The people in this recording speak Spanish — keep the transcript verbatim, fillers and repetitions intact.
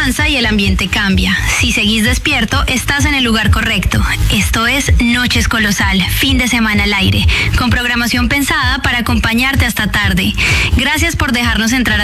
avanza y el ambiente cambia. Si seguís despierto, estás en el lugar correcto. Esto es Noches Colosal, fin de semana al aire, con programación pensada para acompañarte hasta tarde. Gracias por dejarnos entrar a